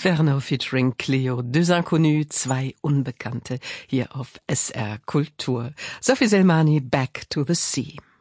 Inferno featuring Cleo, Deux Inconnus, zwei Unbekannte, hier auf SR Kultur. Sophie Selmani, Back to the Sea.